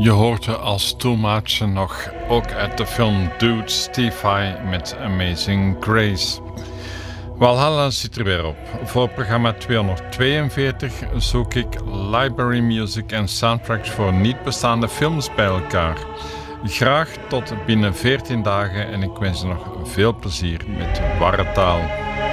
Je hoort als toelmaatje nog ook uit de film Dude Stevie met Amazing Grace. Valhalla zit er weer op. Voor programma 242 zoek ik library music en soundtracks voor niet bestaande films bij elkaar. Graag tot binnen 14 dagen en ik wens je nog veel plezier met Warretaal.